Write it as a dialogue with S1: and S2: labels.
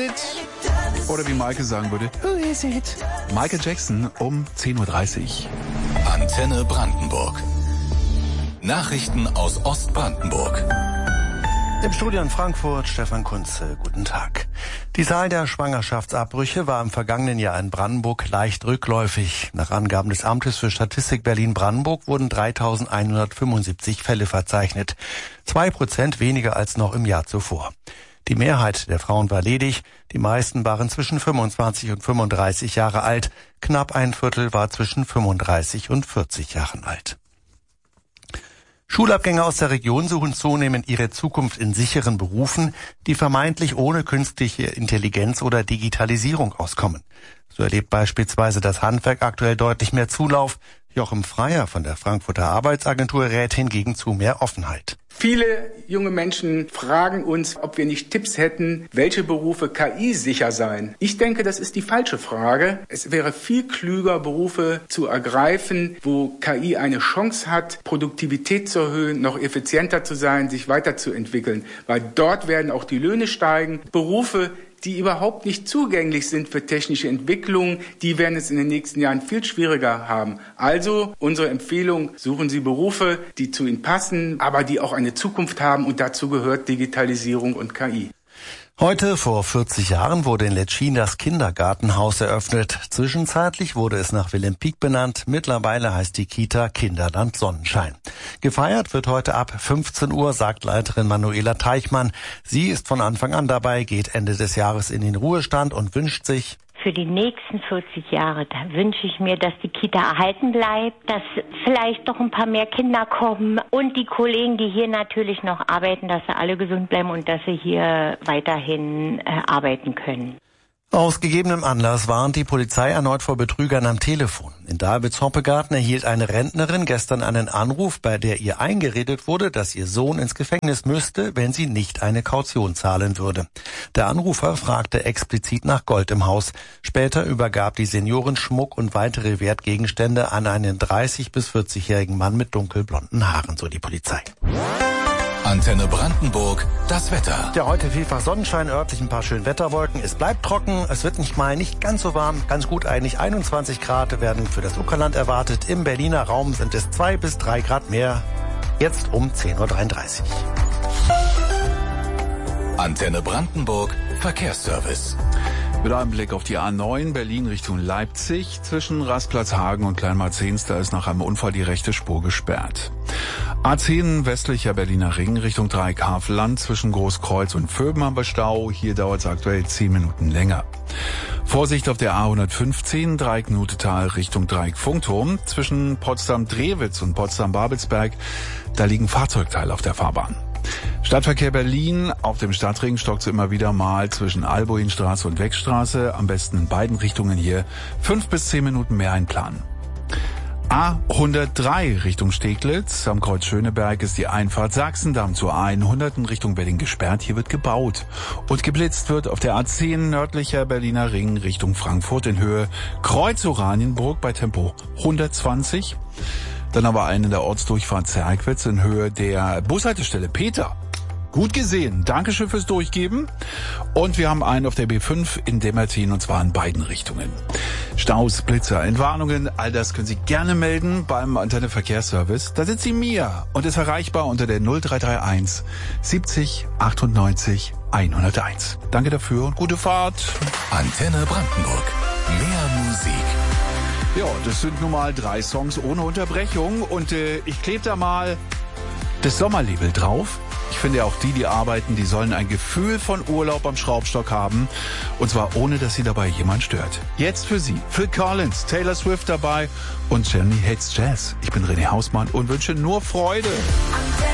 S1: it? Oder wie Maike sagen würde, who is it? Michael Jackson um 10.30 Uhr.
S2: Antenne Brandenburg. Nachrichten aus Ostbrandenburg.
S3: Im Studio in Frankfurt, Stefan Kunze, guten Tag. Die Zahl der Schwangerschaftsabbrüche war im vergangenen Jahr in Brandenburg leicht rückläufig. Nach Angaben des Amtes für Statistik Berlin-Brandenburg wurden 3.175 Fälle verzeichnet. 2% weniger als noch im Jahr zuvor. Die Mehrheit der Frauen war ledig, die meisten waren zwischen 25 und 35 Jahre alt. Knapp ein Viertel war zwischen 35 und 40 Jahren alt. Schulabgänger aus der Region suchen zunehmend ihre Zukunft in sicheren Berufen, die vermeintlich ohne künstliche Intelligenz oder Digitalisierung auskommen. So erlebt beispielsweise das Handwerk aktuell deutlich mehr Zulauf. Joachim Freier von der Frankfurter Arbeitsagentur rät hingegen zu mehr Offenheit.
S4: Viele junge Menschen fragen uns, ob wir nicht Tipps hätten, welche Berufe KI-sicher seien. Ich denke, das ist die falsche Frage. Es wäre viel klüger, Berufe zu ergreifen, wo KI eine Chance hat, Produktivität zu erhöhen, noch effizienter zu sein, sich weiterzuentwickeln. Weil dort werden auch die Löhne steigen. Berufe, die überhaupt nicht zugänglich sind für technische Entwicklungen, die werden es in den nächsten Jahren viel schwieriger haben. Also unsere Empfehlung, suchen Sie Berufe, die zu Ihnen passen, aber die auch eine Zukunft haben, und dazu gehört Digitalisierung und KI.
S3: Heute vor 40 Jahren wurde in Letschin das Kindergartenhaus eröffnet. Zwischenzeitlich wurde es nach Willem Pieck benannt. Mittlerweile heißt die Kita Kinderland Sonnenschein. Gefeiert wird heute ab 15 Uhr, sagt Leiterin Manuela Teichmann. Sie ist von Anfang an dabei, geht Ende des Jahres in den Ruhestand und wünscht sich:
S5: Für die nächsten 40 Jahre, da wünsche ich mir, dass die Kita erhalten bleibt, dass vielleicht noch ein paar mehr Kinder kommen und die Kollegen, die hier natürlich noch arbeiten, dass sie alle gesund bleiben und dass sie hier weiterhin arbeiten können.
S3: Aus gegebenem Anlass warnt die Polizei erneut vor Betrügern am Telefon. In Davids-Hoppegarten erhielt eine Rentnerin gestern einen Anruf, bei der ihr eingeredet wurde, dass ihr Sohn ins Gefängnis müsste, wenn sie nicht eine Kaution zahlen würde. Der Anrufer fragte explizit nach Gold im Haus. Später übergab die Seniorin Schmuck und weitere Wertgegenstände an einen 30- bis 40-jährigen Mann mit dunkelblonden Haaren, so die Polizei.
S2: Antenne Brandenburg, das Wetter.
S3: Ja, heute vielfach Sonnenschein, örtlich ein paar schöne Wetterwolken. Es bleibt trocken, es wird nicht ganz so warm, ganz gut eigentlich. 21 Grad werden für das Uckerland erwartet. Im Berliner Raum sind es 2 bis 3 Grad mehr. Jetzt um 10.33 Uhr.
S2: Antenne Brandenburg, Verkehrsservice.
S1: Mit einem Blick auf die A9 Berlin Richtung Leipzig. Zwischen Rastplatz-Hagen und Kleinmarzehns, ist nach einem Unfall die rechte Spur gesperrt. A10 westlicher Berliner Ring Richtung Dreieck-Havelland. Zwischen Großkreuz und Vöben haben wir Stau. Hier dauert es aktuell 10 Minuten länger. Vorsicht auf der A115 Dreieck-Nutetal Richtung Dreieck-Funkturm. Zwischen Potsdam-Drewitz und Potsdam-Babelsberg, da liegen Fahrzeugteile auf der Fahrbahn. Stadtverkehr Berlin, auf dem Stadtring stockt es immer wieder mal zwischen Albuinstraße und Wegstraße. Am besten in beiden Richtungen hier 5 bis 10 Minuten mehr einplanen. A103 Richtung Steglitz. Am Kreuz Schöneberg ist die Einfahrt Sachsendamm zur A100 in Richtung Berlin gesperrt. Hier wird gebaut. Und geblitzt wird auf der A10 nördlicher Berliner Ring Richtung Frankfurt in Höhe Kreuz Oranienburg bei Tempo 120. Dann aber einen in der Ortsdurchfahrt Zerkwitz in Höhe der Bushaltestelle Peter. Gut gesehen. Dankeschön fürs Durchgeben. Und wir haben einen auf der B5 in Demmertin, und zwar in beiden Richtungen. Staus, Blitzer, Entwarnungen, all das können Sie gerne melden beim Antenne Verkehrsservice. Da sind Sie mir und ist erreichbar unter der 0331 70 98 101. Danke dafür und gute Fahrt.
S2: Antenne Brandenburg. Mehr Musik.
S1: Ja, das sind nun mal 3 Songs ohne Unterbrechung und ich klebe da mal das Sommerlabel drauf. Ich finde ja auch die arbeiten, die sollen ein Gefühl von Urlaub am Schraubstock haben, und zwar ohne, dass sie dabei jemand stört. Jetzt für Sie, Phil Collins, Taylor Swift dabei und Jenny Hates Jazz. Ich bin René Hausmann und wünsche nur Freude.